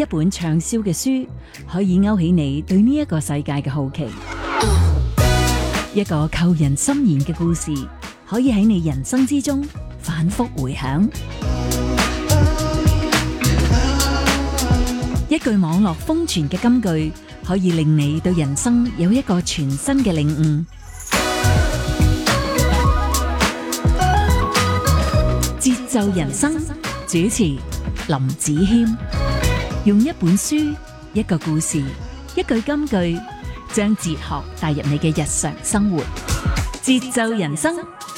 本暢銷嘅書，可以勾起你對呢一個世界嘅好奇；一個扣人心弦嘅故事，可以喺你人生之中反覆回響；一句網絡瘋傳嘅金句，可以令你對人生有一個全新嘅領悟。節奏人生主持林子謙，用一本書、一個故事、一句金句，將哲學帶入你嘅日常生活。節奏人生。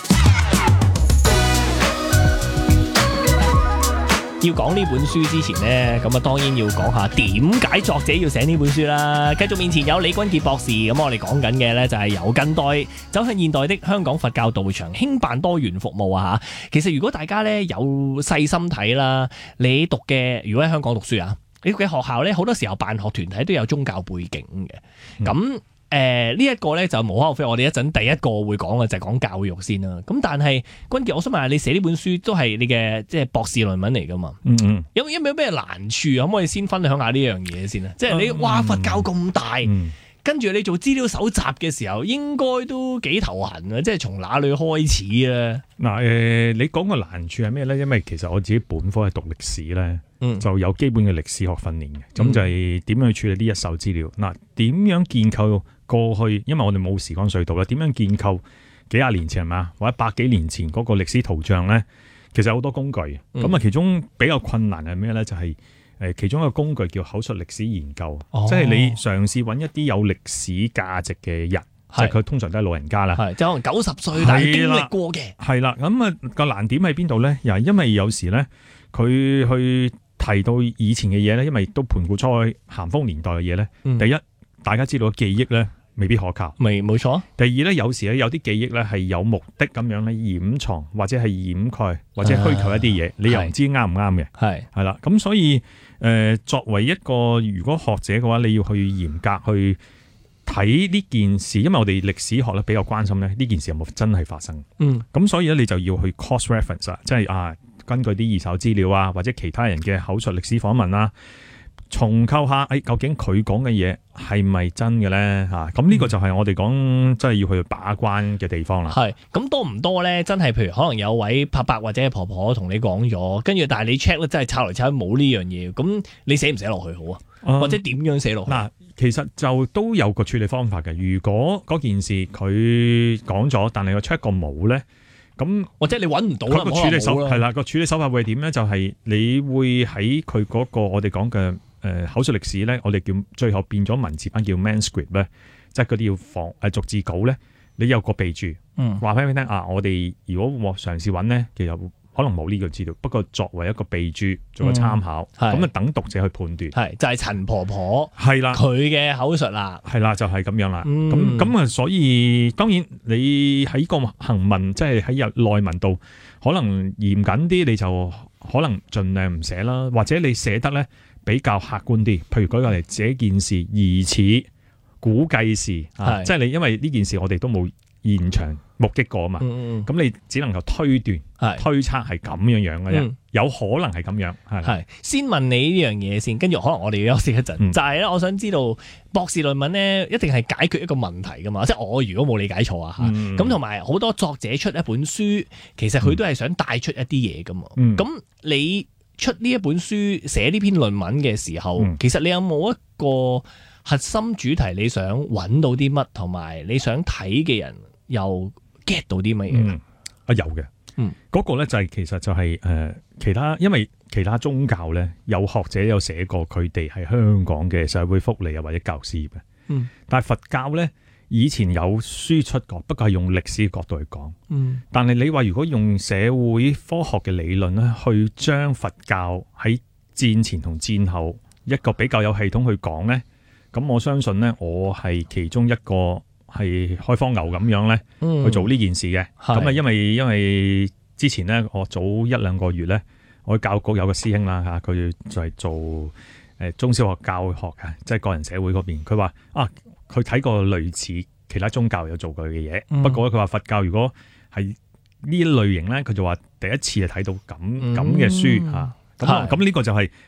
要講呢本書之前呢，咁啊當然要講下點解作者要寫呢本書啦。繼續面前有李君傑博士，咁我哋講緊嘅呢，就係由近代走向現代的香港佛教道場興辦多元服務啊嚇。其實如果大家呢有細心睇啦，你讀嘅如果喺香港讀書啊，你讀嘅學校呢，好多時候辦學團體都有宗教背景嘅。咁呢一個咧就無可厚非，我哋一陣第一個會講嘅就係講教育先啦。咁但係君傑，我想問下你寫呢本書都係你嘅即係博士論文嚟噶嘛？有冇咩難處？可唔可以先分享下呢樣嘢先啊？即係你哇佛教咁大，跟住你做資料搜集嘅時候，應該都幾頭痕啊！即係從哪裏開始啊？ 嗱，你講個難處係咩咧？因為其實我自己本科係讀歷史咧。就有基本嘅歷史學訓練嘅，咁就係點樣去處理呢一手資料。嗱，點樣建構過去？因為我哋冇時光隧道啦，點樣建構幾廿年前係嘛，或者百幾年前嗰個歷史圖像咧？其實有好多工具，咁其中比較困難係咩咧？就係其中一個工具叫口述歷史研究，即係你嘗試揾一啲有歷史價值嘅人。即係佢通常都係老人家啦， 即係可能90歲但係經歷過嘅。係啦， 咁個難點喺邊度咧？又係因為有時咧，佢去提到以前嘅嘢咧，因為都盤古初咸豐年代嘅嘢咧。第一，大家知道記憶咧未必可靠， 冇錯。 第二咧，有時咧有啲記憶咧係有目的咁樣咧掩藏或者係掩蓋或者虛構一啲嘢，你又唔知啱唔啱嘅。係啦，咁所以作為一個如果學者嘅話，你要去嚴格去睇呢件事，因為我哋歷史學咧比較關心咧呢件事有冇真係發生。咁所以咧你就要去 cross reference 即係根據啲二手資料啊，或者其他人嘅口述歷史訪問啊，重構下究竟佢講嘅嘢係咪真嘅咧嚇？咁呢個就係我哋講真係要去把關嘅地方啦。 係咁多唔多咧？真係譬如可能有位伯伯或者婆婆同你講咗，跟住但係你 check 咧真係抄嚟抄去冇呢樣嘢，咁你寫唔寫落去好啊？或者點樣寫落去？ 其實就都有個處理方法嘅。如果嗰件事佢講咗，但係個 check 個冇咧，咁或者你揾唔到啦， 個處理手係啦，個處理手法會係點咧？就係你會喺佢嗰個我哋講嘅口述歷史咧，我哋叫最後變咗文字版叫 manuscript 咧，即係嗰啲要逐字稿咧，你有個備註，話俾你聽我哋如果嘗試揾咧，其實可能冇呢個資料，不過作為一個備註，做個參考，咁等讀者去判斷。 就係陳婆婆係啦， 佢嘅口述啦， 係啦，就係咁樣啦。咁所以當然你喺個行文，即係喺內文度，可能嚴謹啲，你就可能盡量唔寫啦，或者你寫得咧比較客觀啲。譬如舉個例，這件事疑似估計是，即係你因為呢件事我哋都冇現場目擊過啊嘛，咁你只能夠推斷、推測係咁樣嘅啫，有可能係咁樣。係先問你呢樣嘢先，跟住可能我哋要休息一陣。就係咧，我想知道博士論文咧一定係解決一個問題噶嘛？即係我如果冇理解錯啊嚇，咁同埋好多作者出一本書，其實佢都係想帶出一啲嘢噶嘛。咁你出呢一本書寫呢篇論文嘅時候，其實你有冇一個核心主題你想揾到啲乜，同埋你想睇嘅人又 get 到啲乜嘢？ 有嘅，嗰個咧就係其實就係其他，因為其他宗教咧有學者有寫過佢哋係香港嘅社會福利啊或者教師嘅，但係佛教咧以前有書出過，不過係用歷史角度去講，但係你話如果用社會科學嘅理論咧去將佛教喺戰前同戰後一個比較有系統去講咧，咁我相信咧我係其中一個。係開荒牛咁樣咧去做呢件事嘅，咁啊因為之前咧我早1-2個月咧，我教育局有個師兄啦嚇，佢就係做中小學教學嘅，即係個人社會嗰邊。佢話佢睇過類似其他宗教有做過嘅嘢，不過咧佢話佛教如果係呢類型咧，佢就話第一次係睇到咁嘅書嚇。咁呢個就係